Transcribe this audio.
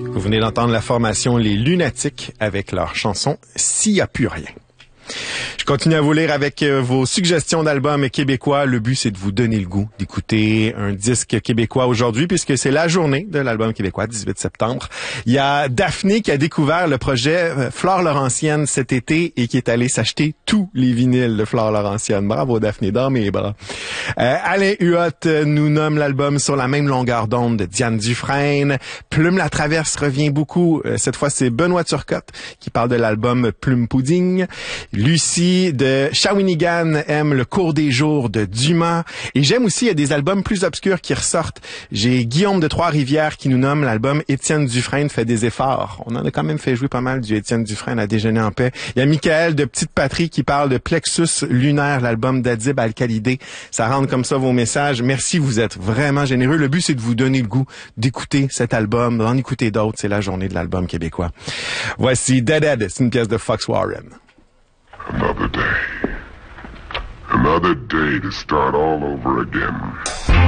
Vous venez d'entendre la formation Les Lunatiques avec leur chanson « S'il y a plus rien ». Je continue à vous lire avec vos suggestions d'albums québécois. Le but, c'est de vous donner le goût d'écouter un disque québécois aujourd'hui, puisque c'est la journée de l'album québécois, 18 septembre. Il y a Daphné qui a découvert le projet Flore Laurentienne cet été et qui est allée s'acheter tous les vinyles de Flore Laurentienne. Bravo Daphné, dans mes bras. Alain Huot nous nomme l'album Sur la même longueur d'onde de Diane Dufresne. Plume la traverse revient beaucoup. Cette fois, c'est Benoît Turcotte qui parle de l'album Plume Pudding. Lucie de Shawinigan aime Le cours des jours de Dumas. Et j'aime aussi, il y a des albums plus obscurs qui ressortent. J'ai Guillaume de Trois-Rivières qui nous nomme l'album Étienne Dufresne fait des efforts. On en a quand même fait jouer pas mal du Étienne Dufresne à Déjeuner en paix. Il y a Michael de Petite Patrie qui parle de Plexus lunaire, l'album d'Adib Al-Khalidé. Ça rentre comme ça vos messages. Merci, vous êtes vraiment généreux. Le but, c'est de vous donner le goût d'écouter cet album, d'en écouter d'autres. C'est la journée de l'album québécois. Voici Dead, c'est une pièce de Fox Warren. Another day to start all over again.